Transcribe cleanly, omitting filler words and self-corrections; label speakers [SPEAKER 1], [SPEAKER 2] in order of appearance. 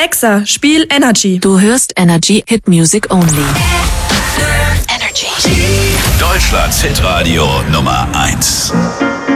[SPEAKER 1] Alexa, spiel Energy.
[SPEAKER 2] Du hörst Energy Hit Music Only. Energy.
[SPEAKER 3] Deutschlands Hitradio Nummer 1.